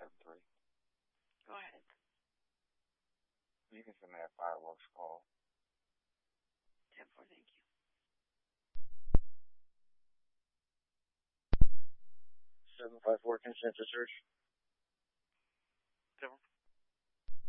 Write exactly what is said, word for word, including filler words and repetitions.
seven three. Go ahead. You can send me a fireworks call. ten four, thank you. seven five four, consent to search.